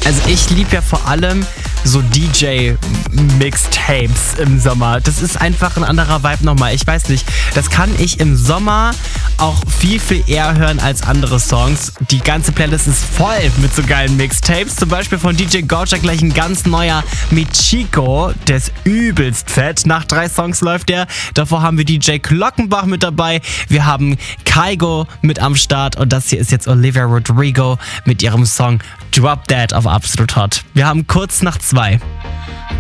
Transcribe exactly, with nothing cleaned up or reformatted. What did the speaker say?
Also ich liebe ja vor allem so D J-Mixtapes im Sommer. Das ist einfach ein anderer Vibe nochmal. Ich weiß nicht, das kann ich im Sommer auch viel, viel eher hören als andere Songs. Die ganze Playlist ist voll mit so geilen Mixtapes. Zum Beispiel von D J Goucher gleich ein ganz neuer mit Chico. Der ist übelst fett. Nach drei Songs läuft der. Davor haben wir D J Glockenbach mit dabei. Wir haben Kygo mit am Start. Und das hier ist jetzt Olivia Rodrigo mit ihrem Song Drop That auf Absolut Hot. Wir haben kurz nach zwei.